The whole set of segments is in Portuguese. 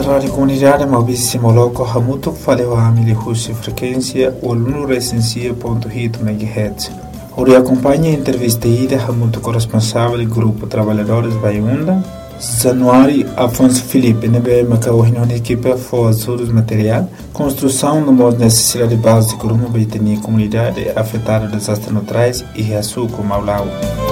Rádio Comunidade Maurício Moloco Hamuto falou a milihussi frequência o aluno recensia.hit MHz. Ori acompanha a entrevista ida Hamuto corresponsável do grupo Trabalhadores Baiunda. Januário Afonso Felipe nebe macau reunião de equipe for ajudos material, construção de uma necessidade básica de uma baitania comunidade afetada por desastres naturais e açúcar Maulau.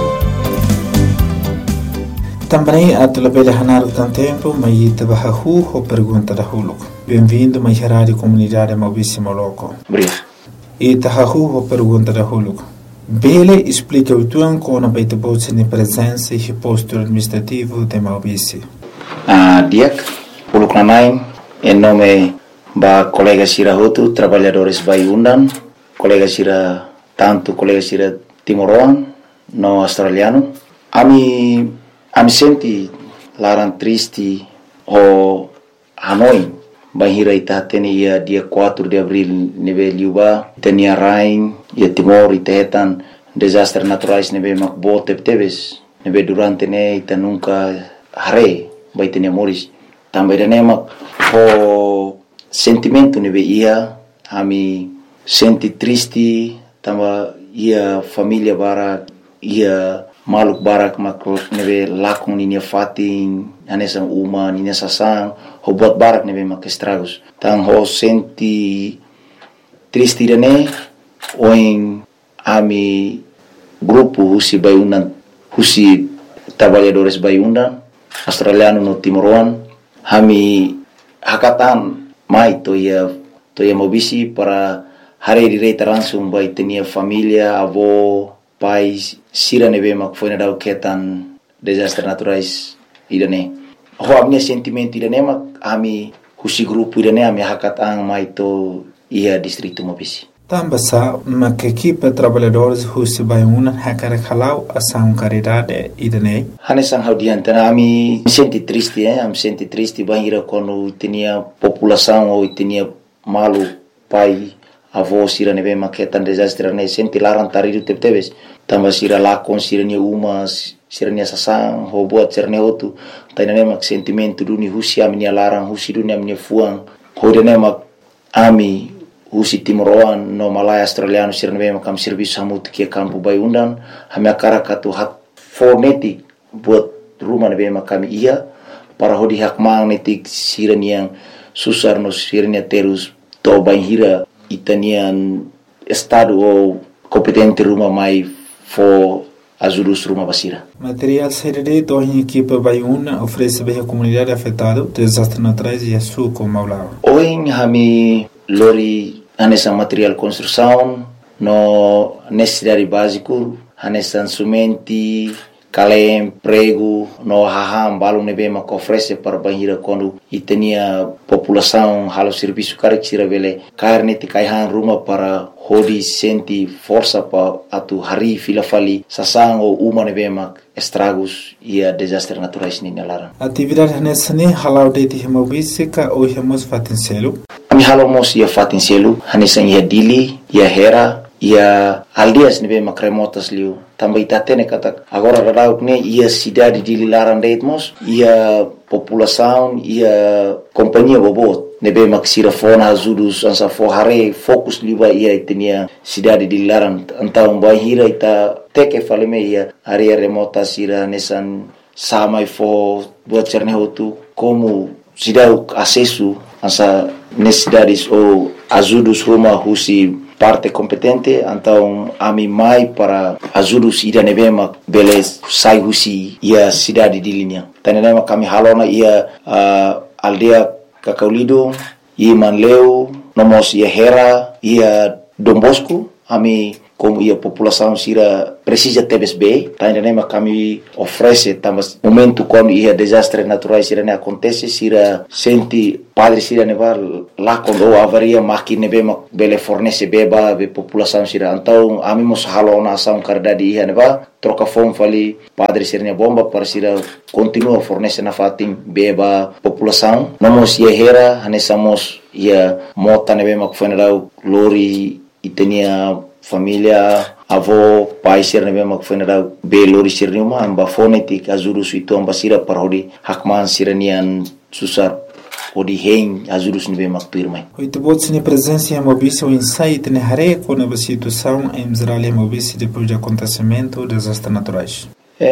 Também a telebelha Hanar do tempo, mas trabalhou ou pergunta da Huluco. Bem-vindo mais rádio comunidade Maurício Moloco. Obrigado. E trabalhou ou pergunta da Huluco. Bele explica o tuan com a baita bolsa de presença e posto administrativo de Maurício. Diak, Huluco Nanai, em nome da colega Sira Hotu, trabalhadores Baiundan, colega Sira Timoroan, no australiano. Ami senti larang triste o Hanoi. Bahira ita tenia dia 4 de abril neve liuba tenia rain ia Timor ita hetan desastres naturais neve makbo tebes neve durante ne ita nunca hare bai tenia moris também ne mak o sentimento neve ia ami senti triste tamba ia família bara ia maluk barak makro neve lakon ninia fatin anesan uma ninia sasang ho buat barak neve mak estragos tang ho senti triste dane oin ami grupo husi Baiundan husi trabalhadores Baiundan australiano no Timoroan hami hakatan mai to ia mobisi para hari direita langsung bai tenia família avó pais sira neve mak foi na dau ketan desastres naturais idane ho amnia sentimento idane mak ami husi grupo idane ami hakatang mai to ia distrito Mobisi Tambasa mak equipe trabalhadores husi Baiundan hakara khalau asam caridade idane hanesang haudian tana ami senti triste bahira quando tinha população ou tinha malu pai avó sira neve mak ketan desastres ne senti larang taridu tebes tamba sira lakon sira nia umas sira nia sasang ho buat sira nia otu taina mak sentimento duni husi ami nia larang husi dunia ami nia fuang ho dene mak ami husi Timoroan no Malaya australiano sira nia mak am serviço hamut kia kampu Baiundan hami akara katu hak fonetik buat rumah nia mak kami ia para ho di hak magnetik sira nia susar no sira nia terus to baihira itanian estado ou competente rumah mai for ajudus rumah basira. Material CDD do a equipe Baiuna oferece bem a comunidade afetada desastres naturais e açúcar Maulau. Hoje hami lori anessa material construção no necessidade básico anessa sumenti kalem prego no haham balung nebe mak oferece para bahira quando itenia população halo serviço karek sira vele carne ti kaihan rumah para hodi senti força pa atu hari filafali sasang o uma nebe mak estragos ia desastres naturais ni nalaran atividade nessa ne halau de ti Maurício ka o hemos fatincelo ami halo mos ia fatincelo hanesan ia dili ia hera ia aldeas nebe mak remotas liu também tatene kata agora radau ne ia cidade de Lilaran deitmos ia população ia companhia bobot nebe mak sira fona azudus ansa fo hare fokus liba ia tenia cidade de Lilaran antau bahira ita teke faleme ia area remota sira nesan samai fo buat cerne hotu como cidade acesso ansa necessidades ou azudus rumah husi parte competente então ami mai para ajudus ida nevema beles sai husi ia cidade de linha tanema kami halona ia aldea Kakaulido ia Manleu nomos ia Hera ia Dombosco ami como ia população sira precisa tebes bem tanema kami oferece tamas momento quando ia desastres naturais sira ne acontece sira senti padre sira neva lá quando avaria maki neve bele fornece beba be população sira então ami mos halona ação caridade ia neva troca fome fali padre sira ne bomba para sira continua fornece na fatim beba população nomos ia hera hanesamos ia mota neve mak funeral lori itenia família avó pai sir nebe mak funeral be lori sir numa amba fonetik azuru suito amba sira parodi hakman siranian susar odi hen ajudos nebe makpirmai. Oito bots ni presença em Mobice o insight ne hare com a situação em Israel e Mobice depois do acontecimento dos desastres naturais.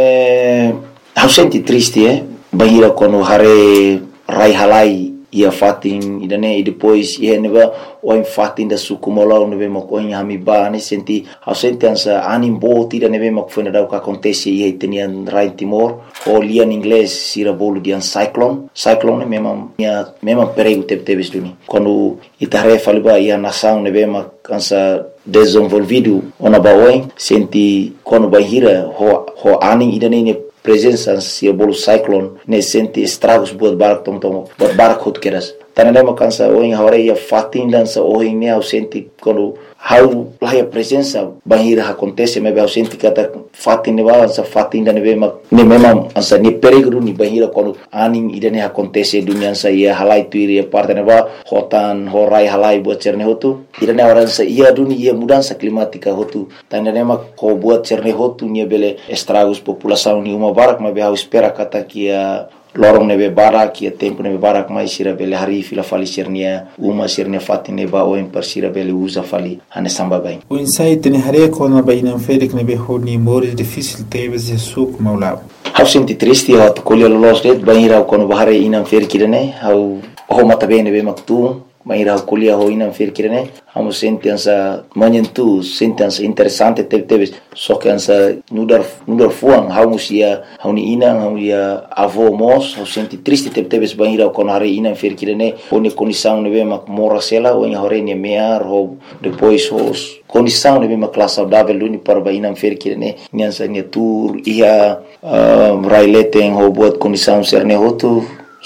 Eu senti triste, bahira quando hare rai halai ia fatin idane e depois ia neba o em fatin da sukumola nebe makoin hamiba ne senti eu senti ansa animbo tira nebe makfuna da o que acontece ia tenian rai Timor o lian inglês sira bolo dian cyclone mesmo perigo teve duni quando itare faliba ia nação nebe makansa desenvolvido ona baoin senti quando bahira ho aning idane ne presença se bolo cyclone ne sente estragos buat barak buat barak hot keras tanane makansa oin hore ia fatin dansa oin ne au sente quando how lá a presença bahira acontece mas eu sente que até fatin ne ba sa fatin da ne mesmo ansa ne perigo ni bahira quando aning ida ne acontece dunia sa ia halai tuiri parte ne ba hotan horai halai buat cerne hotu ida ne orang sa ia dunia ia mudança climática hotu tanane mak ko buat cerne hotu ni bele estragos população ni uma barak mas eu espera kata que lorong nebe barak ia tempo nebe barak mai sira bele hari fila fali sirnia uma sirnia fatin neba o per sira bele usa fali ane samba bem o insight ne hare com a baina ferik nebe honi mores difícil teves de suk maulao eu senti triste eu colhi los red baira quando bahare inam ferik ne eu mata bem nebe maktu Maira kuliah ho inam fer kirene amo sentença manhentu sentença interessante teve só que ansa nudar fuang hausia hauni inam hauia avô mos eu senti triste teve banira quando hare inam fer kirene oni condição nebe mak morasela o hore ne mear ho depois os condição nebe mak classe saudável luni para ba inam fer kirene niansa ne tour ia raileten ho buat condição serne hotu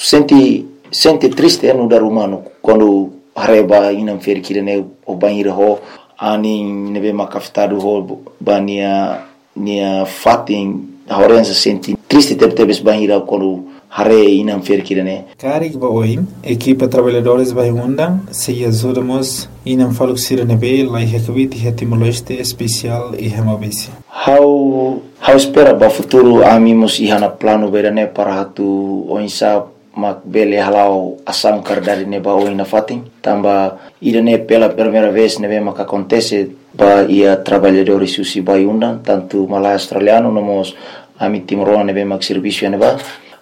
sente triste no dar humano quando hareba inam fer kirene o banheiro ho ani nebe makafitado ho bania nia fatin horenza senti triste teve banheiro quando hare inam fer kirene karik ba oi equipa trabalhadores vai undang se ajudamos inam faluk sirnebe lai hekvit hetimologiste especial e hemabisi how espera ba futuro amimos ihana plano berane para hatu oinsa mak bele halau asam kardari neba o ina fatin tamba irene pela primeira vez nebe mak acontece ba ia trabalhadores susi baiunda tanto malai australiano nomos ami timoroa nebe mak serviço neba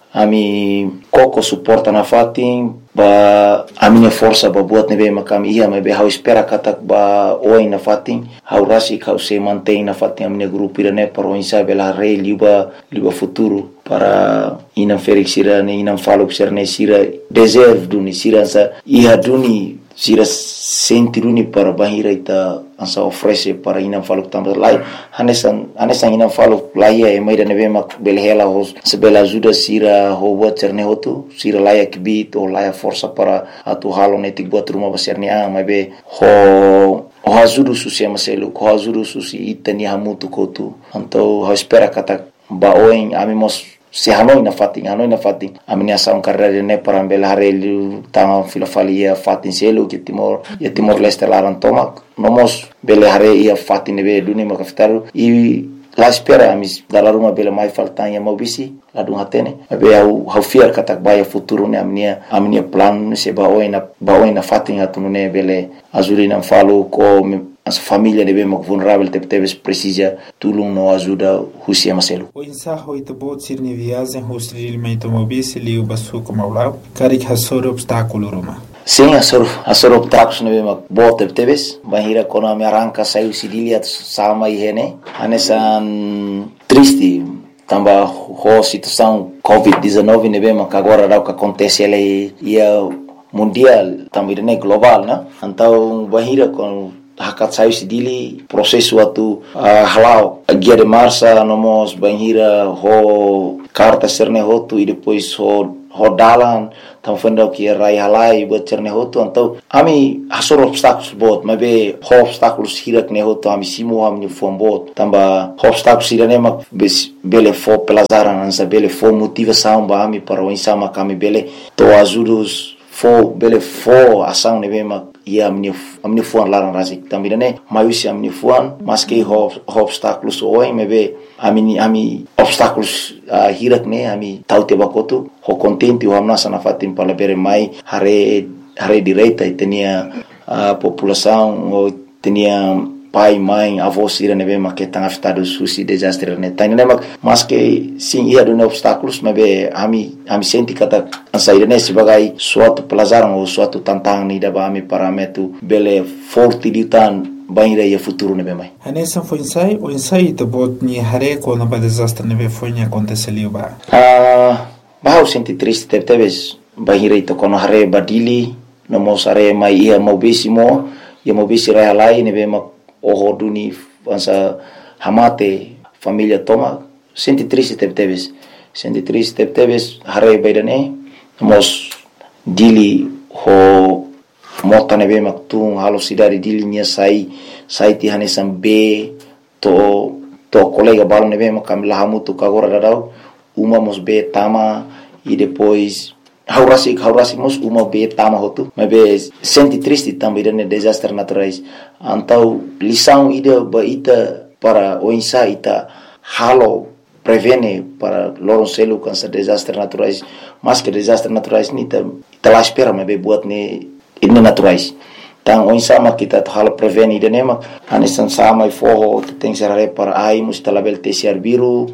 ami koko suporta na fatin ba amine força ba buat nebe makam ia me be hau espera katak ba o ina fatin hau rasi kau se mantém na fatin amine grupo irene para insa bela rei liba futuro para inam ferik sira ne inam faluk serne sira deserve duni sira sa ia duni sira senti duni para bahira ita ansa oferece para inam faluk tambah lai hanesan inam faluk lai e mai da nebe mak belhela hos sebela ajuda sira ho buat serne hotu sira lai kibit o lai força para atu halo netik buat rumah beserne mai be ho ajuda susi maselu ho ajuda susi itani hamutu kotu anto ho espera kata baoin amimos se hanoi na fatin amini asam karere ne para ambel harelu tama filofalia fatin selu que Timor Leste laran tomak nomos bele hare ia fatin be duni makaftaru e la espera amis dalaruma bele mai faltan ya mobisi la dun hatene be au fiar katak baya futuro ne amnia plan se baoina fatin atunune bele azurina falo ko as família de bem vulnerável teves precisa tulum no ajuda husia maselu o insaho ito bot sirni viagem hostil meito mobisi liu basu como lá karik hasor obstáculo roma sim asor obstáculos ne bem bot teves bahira kono me arranca saiu sidilia sama ihene anesan triste tamba ho situação COVID-19 ne bem agora o que acontece ele ia mundial também ne global na então bahira com hakat saiu sidili processo atu halau guia de marcha nomos banhira ho carta serne hotu e depois ho dalan tam fenda que rai halai buat serne hotu então ami hasor obstáculos bot mabe ho obstáculos hirak ne hotu ami simo ami fom bot tamba obstáculos irane mak bele fo pelazaran ansa bele fo motivação ba ami para o insama kami bele to ajudos fo ação nebe mak ia amin'ny foan larana raha zay tambira ne mahisy amin'ny foan maske obstacles oin mebe ami obstacles hirak ne ami taute bakotu ho contenti ho amna sana fatin palabere mai hare direita itenia população ou tenia pai, mãe, avô sira nebe make tanga fitado susi desastre ne tani ne mas que sim ia do obstáculos mebe ami senti kata saída ne sebagai suatu pelajaran ou suatu tantang ni daba ami parametu bele forte ditan banira ia futuro nebe mai anessa foi o ensaio de bot ni hare ko na ba desastre nebe foi ni aconteceu ba eu senti triste teves banira ito kono hare badili no mosare mai ia mobisimo ia mobisi realai nebe o duni ansa hamate família toma senti triste teves hare baidane mos dili ho mota nebe maktung halo sidari dili nia sai ti hanesan be to colega balo nebe makamila hamutu kagora dadau uma mos be tama e depois haurasi mos uma be tama hotu mebe senti triste também ne desastre naturais antau lição ida baita para o insa ita halo prevene para loron selu cansa desastre naturais mas que desastre naturais ni ta lá espera mebe buat ne ini naturais tang o insa mak kita halo prevene ida nema anesan sama forro tem serare para ai mus talabel tesiar biru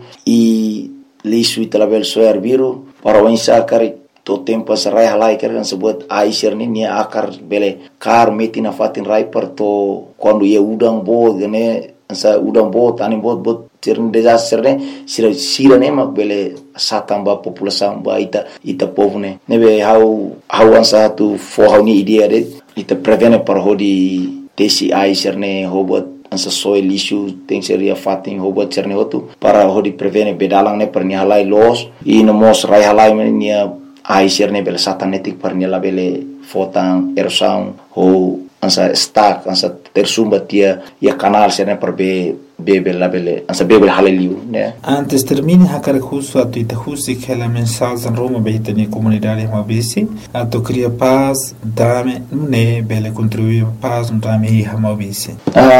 e lisu talabel soar biru para o insa kari to tempo sarai halai kan sebut aisir ni nia akar bele kar meti na fatin rai per to quando ia udang bo gane sa udang bo tani bot tirn desastre ne sira ne mak bele satamba população ba ita povo ne nebe how ansa tu for ni idea de ita prevene par hodi tesi aisir ne hobot ansa soil issue tem seria fatin hobot cerne hotu para hodi prevene bedalang ne per ni halai los e no mos rai halai nia aisir ne bele satanetik par ni la bele fotan erosão ou ansa stack ansa tersumba tia ia canal serne per bebe la bele ansa bebe haleliu né antes termine hakar justo atu ita justi que la mensagem Roma beita ni comunidade mabisi atu cria paz dame ne bele contribuir paz dame hi mabisi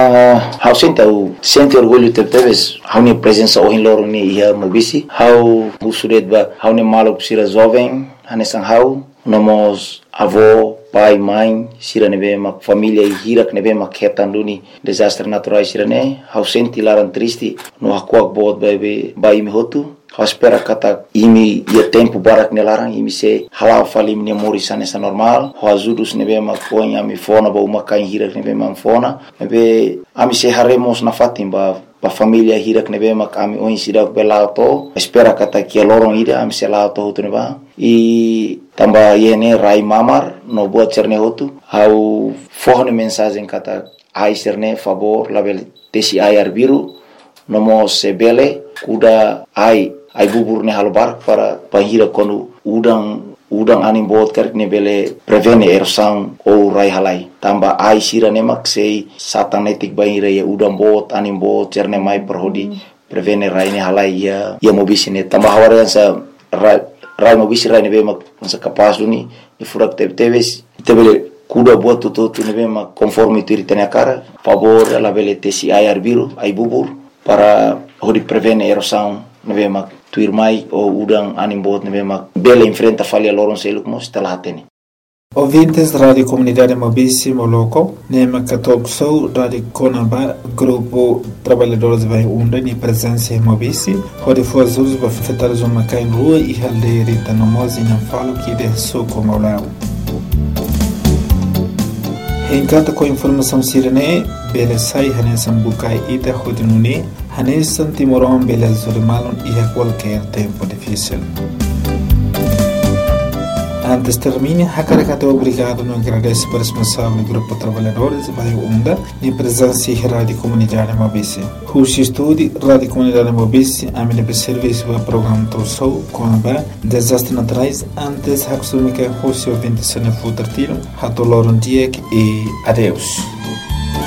how sente orgulho teves how ni presença o loro ni ia mabisi how busuret ba how ni malo sira jovem hanesan how nomos avô pai mãe sira nebe mak família e hirak nebe mak hetan duni desastre naturais sira ne how senti laran triste no hakuak bot bai mi hotu how espera kata imi ia tempo barak ne laran imi se hala fali mi mori sanesa normal how azudus nebe mak ponya mi fona ba uma kain hirak nebe mak fona nebe ami se haremos na fatim ba família hirak nebe mak ami oin sidak belauto espera kata kia lorong ida ami se lauto hotu neba e tamba yene rai mamar no buat cerne hotu how forne mensagem kata ai cerne favor label tesi ayar biru nomo sebele kuda ai bubur ne halbar para pahira konu udang anim bot kerk ne bele prevene erosang ou rai halai tamba ai sira ne mak sei satanetik bahira ya udang bot anim bot cerne mai perhodi prevene rai ne halai ya mobisine tamba hawarian sa rai mobisi rai ne be mak sa kapas duni ni furak teves tebele kuda buat tutu ne be mak conforme tu ritene cara favor la bele tesi ayar biru ai bubur para hodi prevene erosang ne be mak tuir mai o udang anim bot ne be mak bele enfrenta falha loron seluk mos talatene ouvintes da Rádio Comunidade Mobisi Moloco, Nema Katokso, Rádio Conaba, Grupo Trabalhadores vai Unda, ni presença em Mobisi, onde foi os usos para afetar os macai em rua e haldeira e tanomos e não falo que de soco maulão. Em cada com informação sirene, bele sai hanesan bukai ida hodinuni, hanesan timoron bele zurimalon e a qualquer tempo difícil. Antes termine, Hakarakato obrigado no agradece para o responsável do Grupo Trabalhadores vai Unda, em presença da Rádio Comunidade Mobisi. Rushi Estúdio, Rádio Comunidade Mobisi, a minha serviço do programa Torsou, com a desastre naturais, antes Haksumika Rushi ouvinte se não for tertilo, Hatoloron Diek e adeus.